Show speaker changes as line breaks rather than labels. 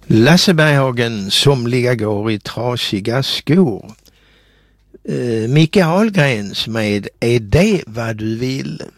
Lasse Berghagen, somliga går i trasiga skor. Micke Ahlgrens med Är det vad du vill?